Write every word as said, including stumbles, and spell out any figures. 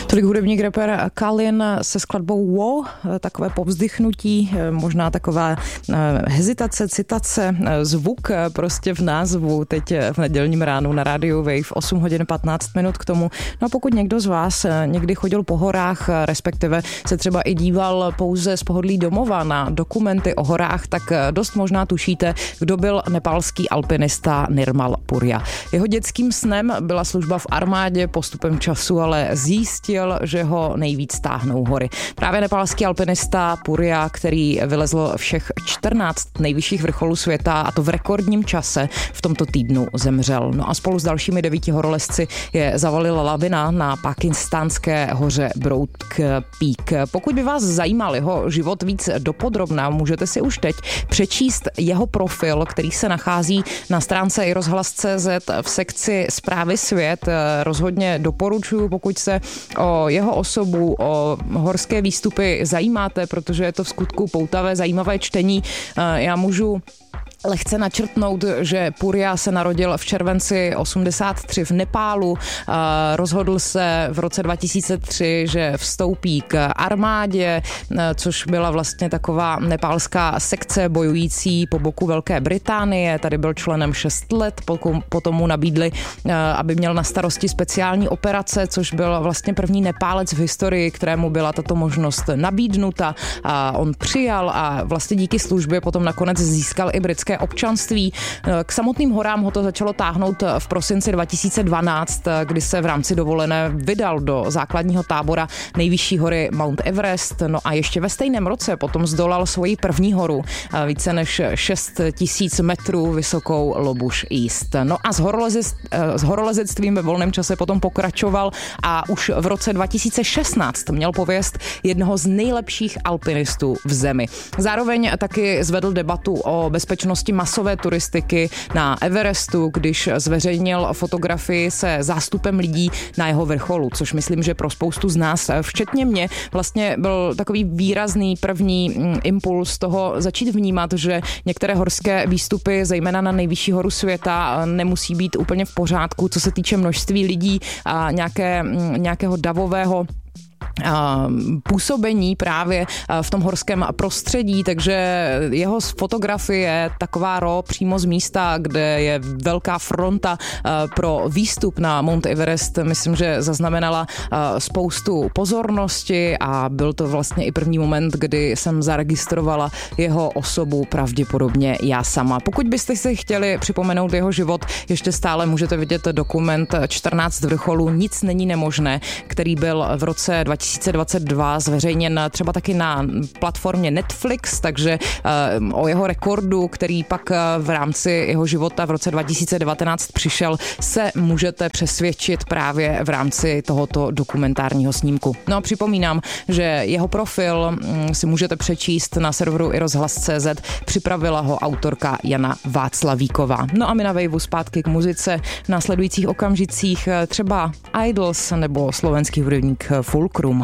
Tolik hudebník rapper Kalin se skladbou Wo, takové povzdychnutí, možná taková hezitace, citace, zvuk prostě v názvu teď v nedělním ránu na rádiu Wave osm hodin patnáct minut k tomu. No a pokud někdo z vás někdy chodil po horách, respektive se třeba i díval pouze z pohodlí domova na dokumenty o horách, tak dost možná tušíte, kdo byl nepálský alpinista Nirmal Purja. Jeho dětským snem byla služba v armádě, postupem času ale zjistil, že ho nejvíc táhnou hory. Právě nepálský alpinista Purja, který vylezl všech čtrnáct nejvyšších vrcholů světa, a to v rekordním čase, v tomto týdnu zemřel. No a spolu s dalšími devíti horolezci je zavalila lavina na pakistánské hoře Broad Peak. Pokud by vás zajímal jeho život víc dopodrobna, můžete si už teď přečíst jeho profil, který se nachází na stránce i rozhlas tečka cé zet v sekci Zprávy svět. Rozhodně doporučuji, pokud se o jeho osobu, o horské výstupy zajímáte, protože je to v skutku poutavé, zajímavé čtení. Já můžu lehce načrtnout, že Purja se narodil v červenci osmdesát tři v Nepálu, rozhodl se v roce dva tisíce tři, že vstoupí k armádě, což byla vlastně taková nepálská sekce bojující po boku Velké Británie. Tady byl členem šest let, potom mu nabídli, aby měl na starosti speciální operace, což byl vlastně první Nepálec v historii, kterému byla tato možnost nabídnuta. A on přijal a vlastně díky službě potom nakonec získal i britské občanství. K samotným horám ho to začalo táhnout v prosinci dva tisíce dvanáct, kdy se v rámci dovolené vydal do základního tábora nejvyšší hory Mount Everest. No a ještě ve stejném roce potom zdolal svoji první horu, více než šest tisíc metrů vysokou Lobuš East. No a s, horolezec, s horolezectvím ve volném čase potom pokračoval a už v roce dva tisíce šestnáct měl pověst jednoho z nejlepších alpinistů v zemi. Zároveň taky zvedl debatu o bezpečnosti masové turistiky na Everestu, když zveřejnil fotografii se zástupem lidí na jeho vrcholu, což myslím, že pro spoustu z nás, včetně mě, vlastně byl takový výrazný první impuls toho začít vnímat, že některé horské výstupy, zejména na nejvyšší horu světa, nemusí být úplně v pořádku, co se týče množství lidí a nějaké, nějakého davového působení právě v tom horském prostředí, takže jeho fotografie, taková ro přímo z místa, kde je velká fronta pro výstup na Mount Everest, myslím, že zaznamenala spoustu pozornosti a byl to vlastně i první moment, kdy jsem zaregistrovala jeho osobu, pravděpodobně já sama. Pokud byste si chtěli připomenout jeho život, ještě stále můžete vidět dokument čtrnáct vrcholů, nic není nemožné, který byl v roce dva tisíce dvacet dva zveřejněn třeba taky na platformě Netflix, takže uh, o jeho rekordu, který pak uh, v rámci jeho života v roce dva tisíce devatenáct přišel, se můžete přesvědčit právě v rámci tohoto dokumentárního snímku. No a připomínám, že jeho profil um, si můžete přečíst na serveru i rozhlas tečka cé zet, připravila ho autorka Jana Václavíková. No a my na Waveu zpátky k muzice v následujících okamžicích třeba Idols nebo slovenský hudebník Fulcrum.